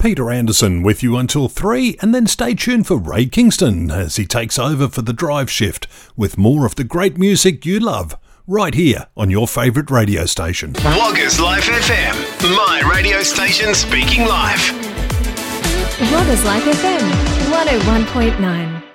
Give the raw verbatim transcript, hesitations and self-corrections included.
Peter Anderson with you until three, and then stay tuned for Ray Kingston as he takes over for the drive shift with more of the great music you love right here on your favourite radio station. Woggers Life F M, my radio station speaking live. Woggers Life F M, one oh one point nine.